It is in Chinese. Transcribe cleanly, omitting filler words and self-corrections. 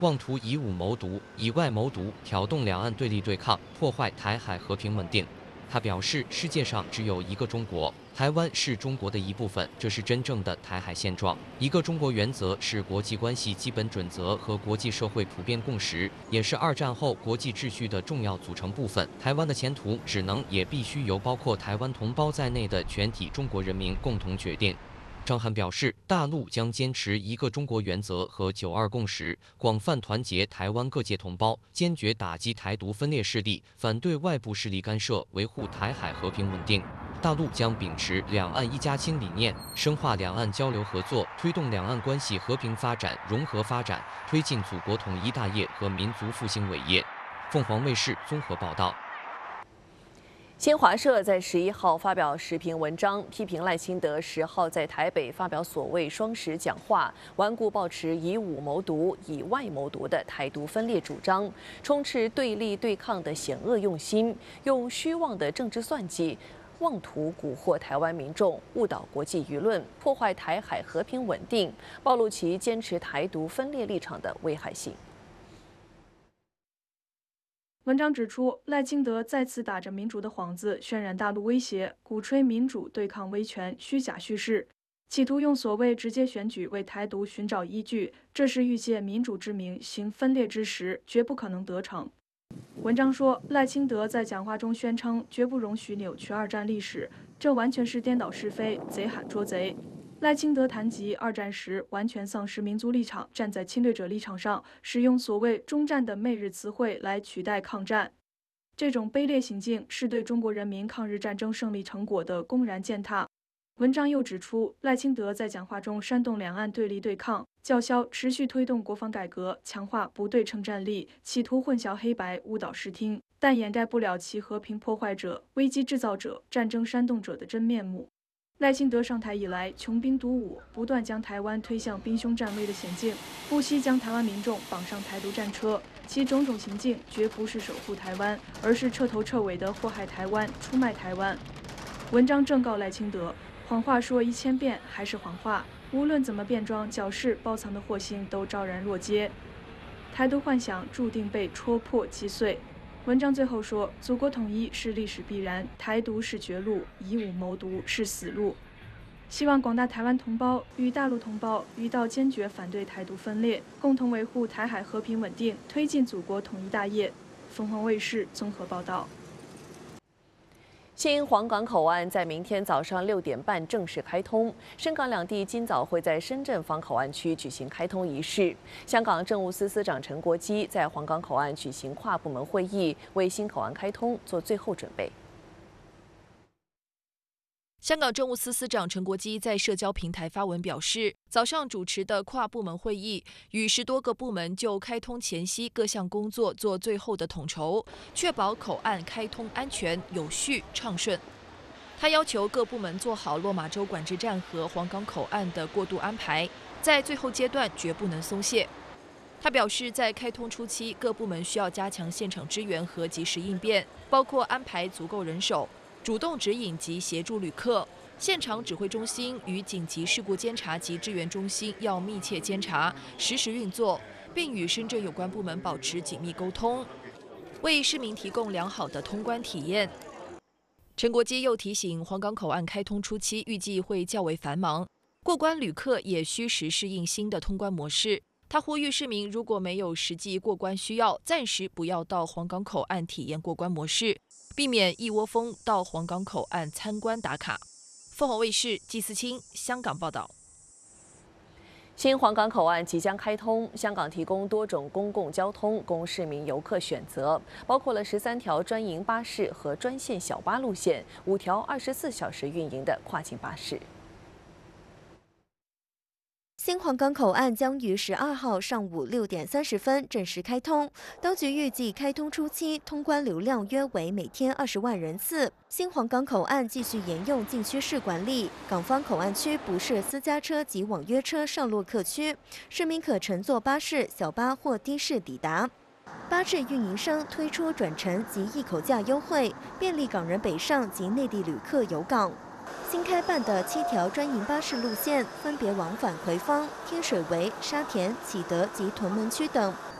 妄图以武谋独、以外谋独，挑动两岸对立对抗，破坏台海和平稳定。他表示，世界上只有一个中国，台湾是中国的一部分，这是真正的台海现状。一个中国原则是国际关系基本准则和国际社会普遍共识，也是二战后国际秩序的重要组成部分。台湾的前途只能也必须由包括台湾同胞在内的全体中国人民共同决定。张涵表示，大陆将坚持一个中国原则和九二共识，广泛团结台湾各界同胞，坚决打击台独分裂势力，反对外部势力干涉，维护台海和平稳定。大陆将秉持两岸一家亲理念，深化两岸交流合作，推动两岸关系和平发展、融合发展，推进祖国统一大业和民族复兴伟业。凤凰卫视综合报道。 新华社在11号发表时评文章，批评赖清德10号在台北发表所谓双十讲话，顽固抱持以武谋独、以外谋独的台独分裂主张，充斥对立对抗的险恶用心，用虚妄的政治算计，妄图蛊惑台湾民众，误导国际舆论，破坏台海和平稳定，暴露其坚持台独分裂立场的危害性。 文章指出，赖清德再次打着民主的幌子，渲染大陆威胁，鼓吹民主对抗威权，虚假叙事，企图用所谓直接选举为台独寻找依据，这是欲借民主之名行分裂之实，绝不可能得逞。文章说，赖清德在讲话中宣称绝不容许扭曲二战历史，这完全是颠倒是非，贼喊捉贼。赖清德谈及二战时完全丧失民族立场，站在侵略者立场上，使用所谓中战的媚日词汇来取代抗战，这种卑劣行径是对中国人民抗日战争胜利成果的公然践踏。文章又指出，赖清德在讲话中煽动两岸对立对抗，叫嚣持续推动国防改革，强化不对称战力，企图混淆黑白，误导视听，但掩盖不了其和平破坏者、危机制造者、战争煽动者的真面目。赖清德上台以来，穷兵黩武，不断将台湾推向兵凶战危的险境，不惜将台湾民众绑上台独战车。其种种行径绝不是守护台湾，而是彻头彻尾的祸害台湾、出卖台湾。文章正告赖清德，谎话说1000遍还是谎话，无论怎么变装、矫饰、包藏的祸心都昭然若揭。台独幻想注定被戳破击碎。文章最后说，祖国统一是历史必然，台独是绝路，以武谋独是死路。希望广大台湾同胞与大陆同胞一道坚决反对台独分裂，共同维护台海和平稳定，推进祖国统一大业。凤凰卫视综合报道。 新黄港口岸在明天早上6点半正式开通，深港两地今早会在深圳访口岸区举行开通仪式。香港政务司司长陈国基在黄港口岸举行跨部门会议，为新口岸开通做最后准备。 香港政务司司长陈国基在社交平台发文表示，早上主持的跨部门会议，与10多个部门就开通前夕各项工作做最后的统筹，确保口岸开通安全、有序、畅顺。他要求各部门做好落马洲管制站和黄港口岸的过渡安排，在最后阶段绝不能松懈。他表示，在开通初期，各部门需要加强现场支援和及时应变，包括安排足够人手，主动指引及协助旅客，现场指挥中心与紧急事故监察及支援中心要密切监察、实时运作，并与深圳有关部门保持紧密沟通，为市民提供良好的通关体验。陈国基又提醒，黄港口岸开通初期预计会较为繁忙，过关旅客也需时适应新的通关模式。他呼吁市民如果没有实际过关需要，暂时不要到黄港口岸体验过关模式，避免一窝蜂到黄港口岸参观打卡。凤凰卫视季思清香港报道。 新黄港口岸即将开通，香港提供多种公共交通供市民游客选择，包括了13条专营巴士和专线小巴路线，5条24小时运营的跨境巴士。 新黄港口岸将于12号上午6点30分正式开通。当局预计开通初期通关流量约为每天20万人次。新黄港口岸继续沿用禁区式管理，港方口岸区不设私家车及网约车上落客区，市民可乘坐巴士、小巴或的士抵达。巴士运营商推出转乘及一口价优惠，便利港人北上及内地旅客游港。 新开办的7条专营巴士路线分别往返葵芳、天水围、沙田、启德及屯门区等。